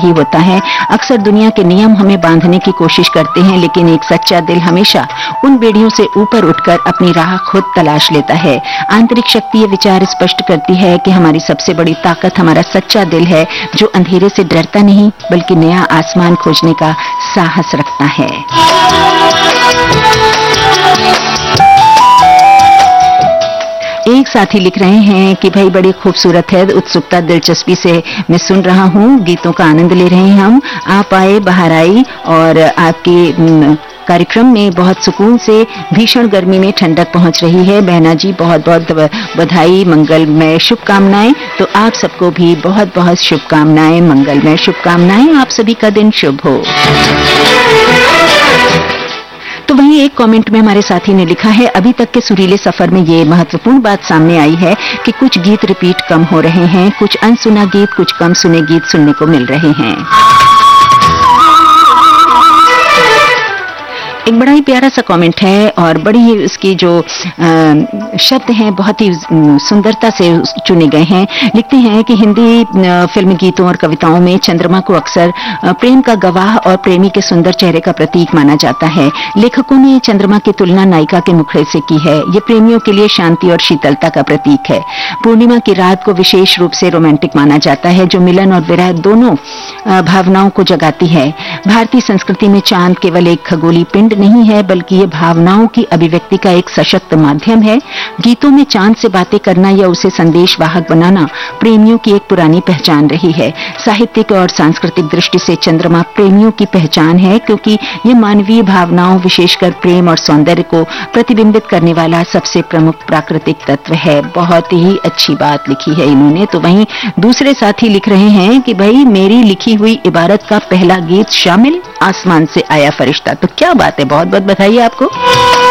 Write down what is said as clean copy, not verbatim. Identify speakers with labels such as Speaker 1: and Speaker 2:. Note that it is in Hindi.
Speaker 1: सही होता है। अक्सर दुनिया के नियम हमें बांधने की कोशिश करते हैं, लेकिन एक सच्चा दिल हमेशा उन बेड़ियों से ऊपर उठकर अपनी राह खुद तलाश लेता है। आंतरिक शक्ति ये विचार स्पष्ट करती है कि हमारी सबसे बड़ी ताकत हमारा सच्चा दिल है, जो अंधेरे से डरता नहीं बल्कि नया आसमान खोजने का साहस रखता है। एक साथी लिख रहे हैं कि भाई बड़ी खूबसूरत है, उत्सुकता दिलचस्पी से मैं सुन रहा हूँ, गीतों का आनंद ले रहे हैं हम। आप आए, बाहर आई और आपके कार्यक्रम में बहुत सुकून से भीषण गर्मी में ठंडक पहुंच रही है। बहना जी बहुत बहुत बधाई, मंगलमय शुभकामनाएं। तो आप सबको भी बहुत बहुत शुभकामनाएं, मंगलमय शुभकामनाएं। आप सभी का दिन शुभ हो। तो वहीं एक कमेंट में हमारे साथी ने लिखा है, अभी तक के सुरीले सफर में ये महत्वपूर्ण बात सामने आई है कि कुछ गीत रिपीट कम हो रहे हैं, कुछ अनसुना गीत, कुछ कम सुने गीत सुनने को मिल रहे हैं। एक बड़ा ही प्यारा सा कमेंट है और बड़ी ही उसकी जो शब्द हैं बहुत ही सुंदरता से चुने गए हैं। लिखते हैं कि हिंदी फिल्म गीतों और कविताओं में चंद्रमा को अक्सर प्रेम का गवाह और प्रेमी के सुंदर चेहरे का प्रतीक माना जाता है। लेखकों ने चंद्रमा की तुलना नायिका के मुखड़े से की है। ये प्रेमियों के लिए शांति और शीतलता का प्रतीक है। पूर्णिमा की रात को विशेष रूप से रोमांटिक माना जाता है, जो मिलन और विरह दोनों भावनाओं को जगाती है। भारतीय संस्कृति में चांद केवल एक खगोलीय पिंड नहीं है, बल्कि ये भावनाओं की अभिव्यक्ति का एक सशक्त माध्यम है। गीतों में चांद से बातें करना या उसे संदेश वाहक बनाना प्रेमियों की एक पुरानी पहचान रही है। साहित्यिक और सांस्कृतिक दृष्टि से चंद्रमा प्रेमियों की पहचान है, क्योंकि ये मानवीय भावनाओं, विशेषकर प्रेम और सौंदर्य को प्रतिबिंबित करने वाला सबसे प्रमुख प्राकृतिक तत्व है। बहुत ही अच्छी बात लिखी है इन्होंने। तो वहीं दूसरे साथी लिख रहे हैं कि भाई मेरी लिखी हुई इबारत का पहला गीत शामिल, आसमान से आया फरिश्ता। तो क्या बात है, बहुत बहुत बधाई आपको।